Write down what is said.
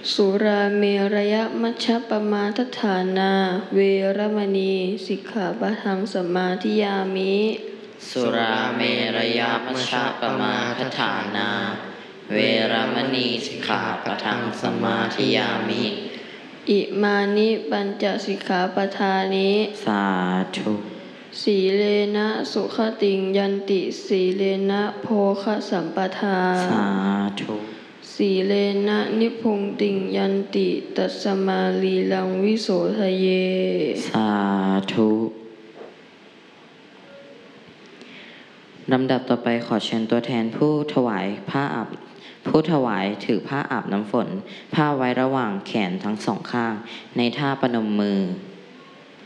สุราเมรยมัชฌัปปมาทฐานาเวรมณีสิกขาปะทังสมาธิยามิสุราเมรยมัชฌัปปมาทฐานาเวรมณีสิกขาปะทังสมาธิยามิอิมานิปัญจสิกขาปทานิสาธุสีเลนะสุขติงยันติสีเลนะโภคสัมปทาสาธุสีเลนะนิพุงติงยันติตัสมาลีลังวิโสทะเยสาธุลำดับต่อไปขอเชิญตัวแทนผู้ถวายถือผ้าอาบน้ำฝนผ้าไว้ระหว่างแขนทั้งสองข้างในท่าประนมมือ